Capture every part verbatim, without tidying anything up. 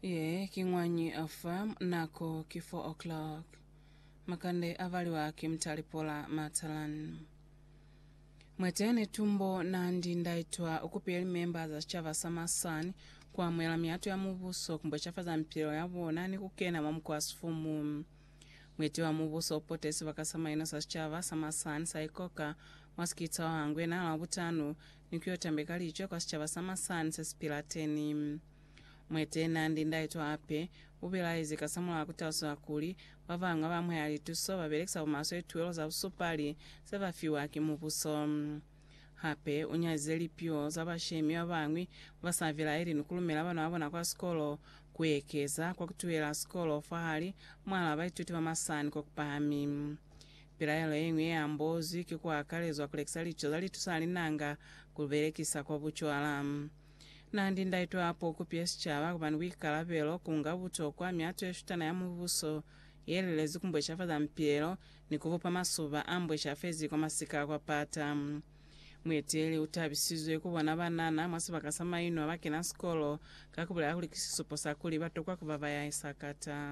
Ye kingwanyi afa nako ki four o'clock. Makande avali wa kimtalipola matalan. Mwetene tumbo na ndindaitwa ukupili memba za chava samasani kwa mwela miatu ya mubuso kumbo chafa za mpiro ya wonani kukena mamuko asifumu. Mwete wa mubuso potesi wakasama ino sa chava samasani saikoka waskita wangwe na labutanu nikyo tambekali icho kwa chava samasani sespilateni. Mwete na ndindaitwa ape ubilaizi kasamula kutaso akuli wavanga bamwe alituso babeleksa umaso etuelo za usupali sevafiwa kimubuso. Hape unyazeli pio zabashemi abangwi basavila eri nukulumela bano abona kwa skolo kuekeza kwa kutuela skolo fahali mwala baituti bamasani kwa kupahami. Pilayalo yengu ya mbozi kikuwa akalezwa kuleksa licho zali tusali nanga kubelekisa kwa bucho alamu. Nandi ndaitwa hapo kupiesi chava kubanu wikala velo kunga buto kwa miatu eshutana ya mubuso yelelezi kumbwe chafa za mpielo ni kuvupa masuba ambwe chafezi kwa masika kwa pata. Mweteli utabisizwe kubona banana masuba kasama ino abaki na skolo kakubula huli kisisupo sakuli bato kwa kubaba ya isakata.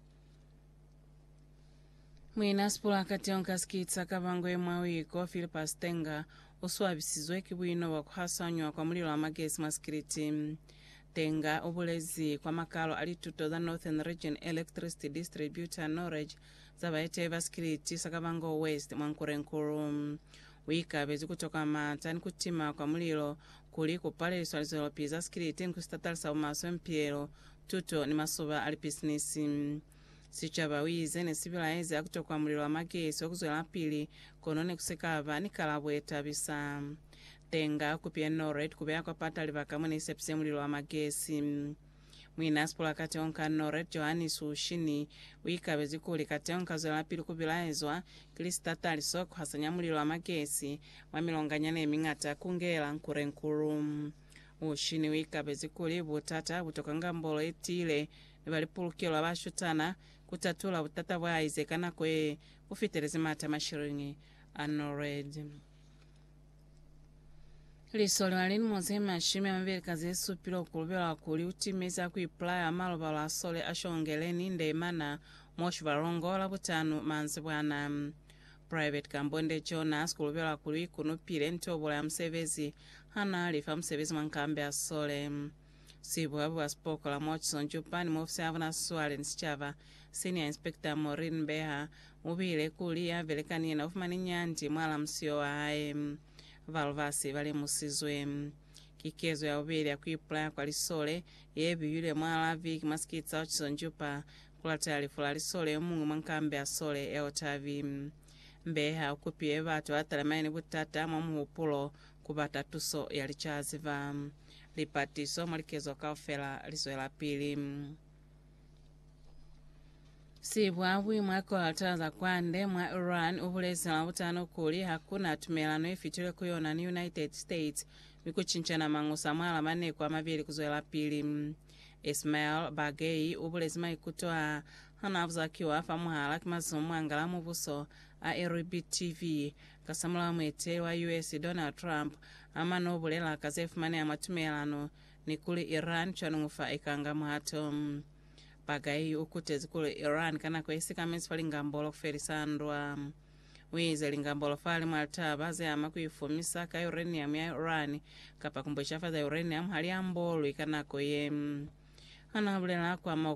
Mwina spula kati onkaskitsa kabangwe mwawiko Philippa Stenga uswabisizwe kibwino wakuhasanywa kwa mulilo wa magesi maskiriti. Tenga ubulezi kwa makalo alituto the Northern Region Electricity Distributor Norwich zabaete vaskiriti sakabango West mwankurenkuru. Wika bezi kutoka matani kutima kwa mulilo kuli kupale iswalizolo piza skiriti nkustatalisa umaso mpielo tuto ni masuba alipisnisi. Sichaba wize ne sibila eze akutoka mulilo wa magesi okuzwela pili konone kusekava nikalabweta bisa. Tenga kupia Norwich kubea kwa pata livakamu ni sepse mulilo wa magesi. Mwina spola kati onka Norwich Johannes Ushini wika bezikuli kati onka zwela pili kubila ezwa kilistata alisoko hasanya mulilo wa magesi wamilonganya ne mingata kungela nkurenkuru. Ushini wika bezikuli butata butoka ngambolo etile nibalipulukilo abashutana kutatula butata bwa izekana kwe ufitereze mata mashiringi anoredi. Lisoli walini mozema shime mambili kazi yesu pilo kulubela wakuli utimeza kuiplaya maloba la sole ashongeleni ndemana moshi varongo la butanu manzi bwana. Private Kambonde Jonas kulubela wakuli kunupile ntobola ya msevezi hana alifa msevezi mankambe ya sole. Sibu wabu wa spoko la Mochison Jupani mwofisi avuna suwale nsichava Senior Inspector Maureen Beha ubile kuli ya velekani na ufumani nyanti mwala msio wa hae valvasi vale musizwe. Kikezo ya ubile ya kuiplaya kwa lisole yebi yule mwala viki maskitsa Mochison Jupa kulata alifula lisole mungu mankambe ya sole ya otavi. Mbeha ukupie vatu atalamaini butata mwamuhupulo kubata tuso ya lichaziva. Lipatiso malikezo kaufela lizoela pili. Sibwa mwako altaza kwande mwa Iran ubulezi na utano kuli hakuna atumelano ifitule kuyona ni United States mikuchinchana mangusa mwala mane kwa mavili kuzoela pili. Ismail Bagay ubulezi maikutoa hanavuza kiwa afa muhala kimazumu angalamu buso a R B T V kasamula mwete wa U S Donald Trump ama nobulela kazefu mane ya matumelano ni kuli Iran chanungufa ikanga mhato. Bagay ukutezi kuli Iran kana kwa isi kamensi fali ngambolo kuferisandwa. Wize lingambolo fali mwalta baze ama kuifumisa ka uranium ya Iran kapa kumbo shafa za uranium hali ambolo ikana koye. Hana bulela kwa